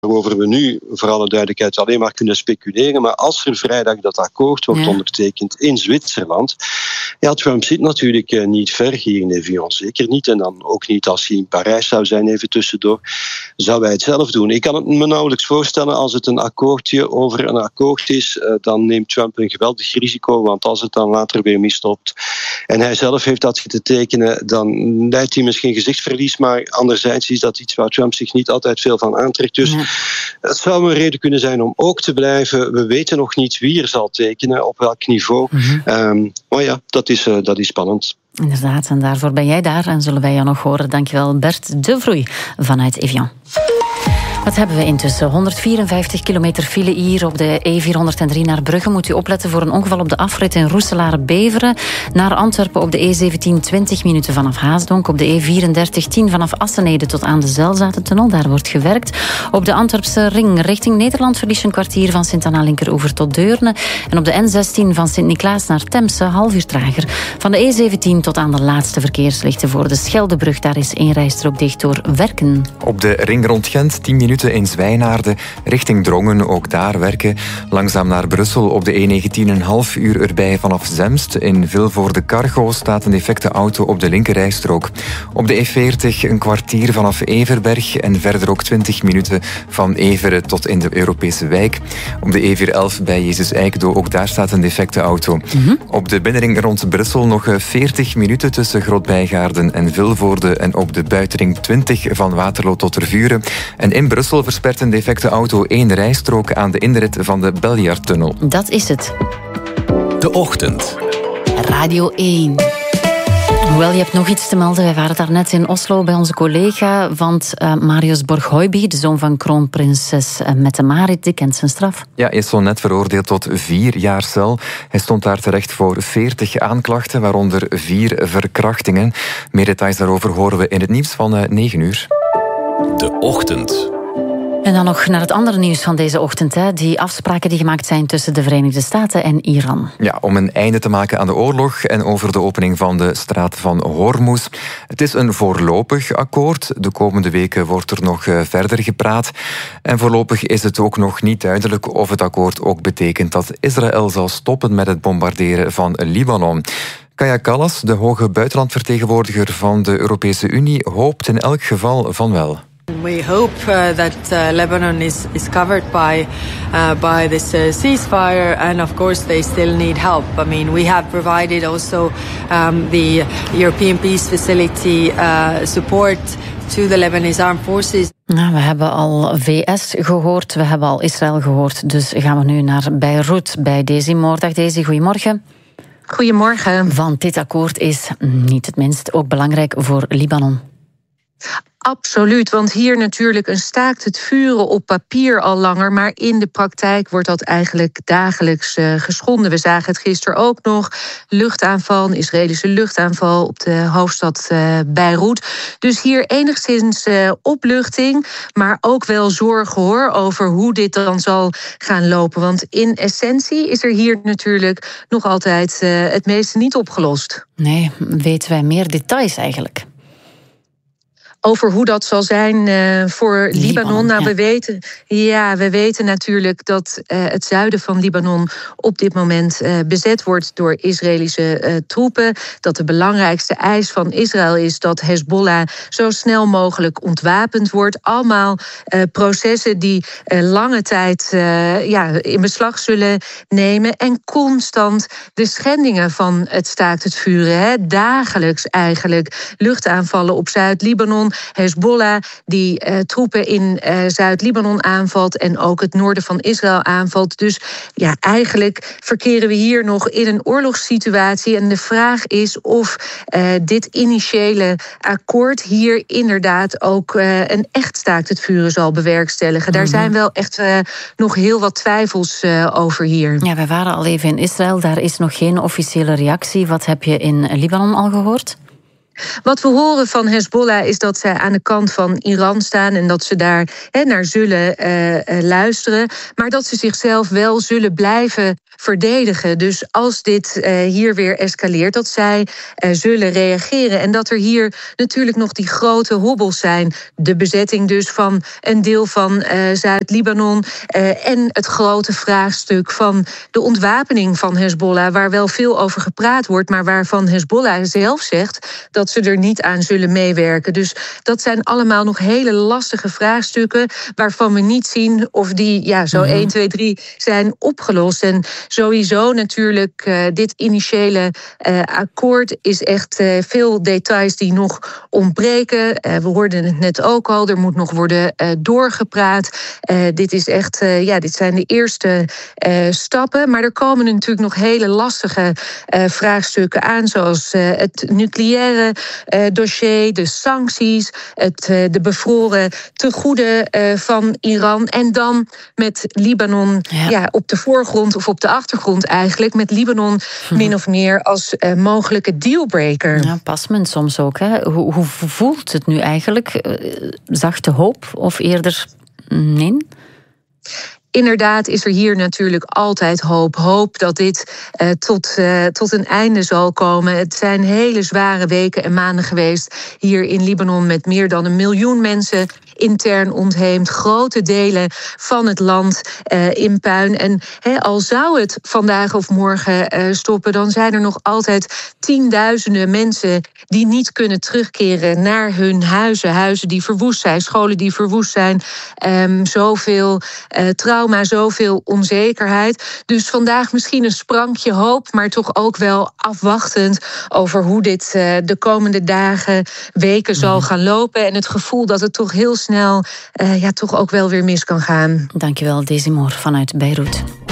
waarover we nu, voor alle duidelijkheid, alleen maar kunnen speculeren. Maar als er vrijdag dat akkoord wordt ondertekend in Zwitserland, Trump zit natuurlijk niet ver hier in Evian, zeker niet. En dan ook niet als hij in Parijs zou zijn, even tussendoor, zou hij het zelf doen. Ik kan het me nauwelijks voorstellen als het een akkoordje over een akkoord is, dan neemt Trump een geweldig risico, want als het dan later weer misloopt en hij zelf heeft dat zitten tekenen, dan leidt hij misschien gezichtsverlies, maar anderzijds is dat iets waar Trump zich niet altijd veel van aantrekt. Dus het zou een reden kunnen zijn om ook te blijven. We weten nog niet wie er zal tekenen, op welk niveau. Maar ja, dat is spannend. Inderdaad, en daarvoor ben jij daar en zullen wij jou nog horen. Dankjewel, Bert De Vroei vanuit Evian. Wat hebben we intussen? 154 kilometer file hier op de E403 naar Brugge. Moet u opletten voor een ongeval op de afrit in Roeselare-Beveren. Naar Antwerpen op de E17 20 minuten vanaf Haasdonk. Op de E34 10 vanaf Assenede tot aan de Zelzatentunnel. Daar wordt gewerkt. Op de Antwerpse ring richting Nederland verlies je een kwartier van Sint-Anna-Linkeroever tot Deurne. En op de N16 van Sint-Niklaas naar Temse, half uur trager. Van de E17 tot aan de laatste verkeerslichten voor de Scheldebrug. Daar is één rijstrook dicht door werken. Op de ring rond Gent 10 minuten in Zwijnaarden, richting Drongen, ook daar werken. Langzaam naar Brussel op de E19 een half uur erbij vanaf Zemst. In Vilvoorde-Cargo staat een defecte auto op de linkerrijstrook. Op de E40 een kwartier vanaf Everberg en verder ook 20 minuten van Everen tot in de Europese wijk. Op de E411 bij Jezus Eikdo, ook daar staat een defecte auto. Op de binnenring rond Brussel nog 40 minuten tussen Grootbijgaarden en Vilvoorde en op de buitenring 20 van Waterloo tot Tervuren. En in Brussel verspert een defecte auto 1 rijstrook aan de inrit van de Beljaardtunnel. Dat is het. De Ochtend. Radio 1. Hoewel, je hebt nog iets te melden. Wij waren daar net in Oslo bij onze collega, want Marius Borghoiby, de zoon van kroonprinses Mette-Marit, die kent zijn straf. Ja, hij is zo net veroordeeld tot 4 jaar cel. Hij stond daar terecht voor 40 aanklachten, waaronder 4 verkrachtingen. Meer details daarover horen we in het nieuws van 9 uur. De Ochtend. En dan nog naar het andere nieuws van deze ochtend. Die afspraken die gemaakt zijn tussen de Verenigde Staten en Iran. Ja, om een einde te maken aan de oorlog en over de opening van de straat van Hormuz. Het is een voorlopig akkoord. De komende weken wordt er nog verder gepraat. En voorlopig is het ook nog niet duidelijk of het akkoord ook betekent dat Israël zal stoppen met het bombarderen van Libanon. Kaja Kallas, de hoge buitenlandvertegenwoordiger van de Europese Unie, hoopt in elk geval van wel. We hope that Lebanon is covered by this ceasefire, and of course they still need help. I mean, we have provided also the European Peace Facility support to the Lebanese armed forces. Nou, we hebben al VS gehoord, we hebben al Israël gehoord, dus gaan we nu naar Beirut bij Daisy Moore. Dag Daisy, goedemorgen. Goedemorgen. Want dit akkoord is, niet het minst, ook belangrijk voor Libanon. Absoluut, want hier natuurlijk een staakt het vuren op papier al langer, maar in de praktijk wordt dat eigenlijk dagelijks geschonden. We zagen het gisteren ook nog, een Israëlische luchtaanval op de hoofdstad Beirut. Dus hier enigszins opluchting, maar ook wel zorgen hoor over hoe dit dan zal gaan lopen. Want in essentie is er hier natuurlijk nog altijd het meeste niet opgelost. Nee, weten wij meer details eigenlijk? Over hoe dat zal zijn voor Libanon. Nou, we weten natuurlijk dat het zuiden van Libanon op dit moment bezet wordt door Israëlische troepen. Dat de belangrijkste eis van Israël is dat Hezbollah zo snel mogelijk ontwapend wordt. Allemaal processen die lange tijd in beslag zullen nemen. En constant de schendingen van het staakt het vuren. Dagelijks eigenlijk luchtaanvallen op Zuid-Libanon. Hezbollah die troepen in Zuid-Libanon aanvalt en ook het noorden van Israël aanvalt. Dus ja, eigenlijk verkeren we hier nog in een oorlogssituatie. En de vraag is of dit initiële akkoord hier inderdaad ook een echt staakt het vuren zal bewerkstelligen. Daar zijn wel echt nog heel wat twijfels over hier. Ja, wij waren al even in Israël. Daar is nog geen officiële reactie. Wat heb je in Libanon al gehoord? Wat we horen van Hezbollah is dat zij aan de kant van Iran staan en dat ze daar naar zullen luisteren, maar dat ze zichzelf wel zullen blijven verdedigen. Dus als dit hier weer escaleert, dat zij zullen reageren. En dat er hier natuurlijk nog die grote hobbels zijn. De bezetting dus van een deel van Zuid-Libanon en het grote vraagstuk van de ontwapening van Hezbollah, waar wel veel over gepraat wordt, maar waarvan Hezbollah zelf zegt dat ze er niet aan zullen meewerken. Dus dat zijn allemaal nog hele lastige vraagstukken waarvan we niet zien of die zo 1, 2, 3 zijn opgelost. En sowieso natuurlijk dit initiële akkoord is echt veel details die nog ontbreken. We hoorden het net ook al, er moet nog worden doorgepraat. Dit is echt, dit zijn de eerste stappen. Maar er komen natuurlijk nog hele lastige vraagstukken aan, zoals het nucleaire dossier, de sancties, de bevroren tegoeden van Iran. En dan met Libanon op de voorgrond of op de achtergrond eigenlijk, met Libanon min of meer als mogelijke dealbreaker. Ja, past men soms ook. Hè? Hoe voelt het nu eigenlijk? Zachte hoop of eerder nee? Inderdaad is er hier natuurlijk altijd hoop. Hoop dat dit tot een einde zal komen. Het zijn hele zware weken en maanden geweest hier in Libanon, met meer dan 1 miljoen mensen intern ontheemd. Grote delen van het land in puin. En al zou het vandaag of morgen stoppen, dan zijn er nog altijd tienduizenden mensen die niet kunnen terugkeren naar hun huizen. Huizen die verwoest zijn, scholen die verwoest zijn. Zoveel trauma, zoveel onzekerheid. Dus vandaag misschien een sprankje hoop, maar toch ook wel afwachtend over hoe dit de komende dagen, weken zal gaan lopen. En het gevoel dat het toch heel snel toch ook wel weer mis kan gaan. Dankjewel, Desi Moor vanuit Beirut.